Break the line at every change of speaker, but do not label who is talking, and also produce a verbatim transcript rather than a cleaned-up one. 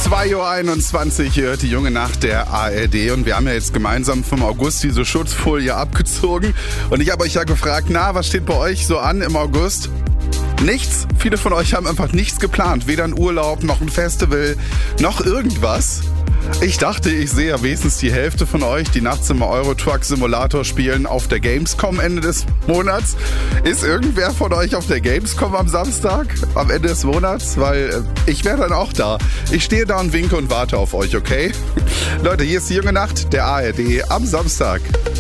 zwei Uhr einundzwanzig, ihr hört die junge Nacht der A R D und wir haben ja jetzt gemeinsam vom August diese Schutzfolie abgezogen und ich habe euch ja gefragt, na, was steht bei euch so an im August? Nichts. Viele von euch haben einfach nichts geplant, weder ein Urlaub, noch ein Festival, noch irgendwas. Ich dachte, ich sehe ja wenigstens die Hälfte von euch, die nachts im Euro Truck Simulator spielen auf der Gamescom Ende des Monats. Ist irgendwer von euch auf der Gamescom am Samstag, am Ende des Monats? Weil äh, ich wäre dann auch da. Ich stehe da und winke und warte auf euch, okay? Leute, hier ist die junge Nacht der A R D am Samstag.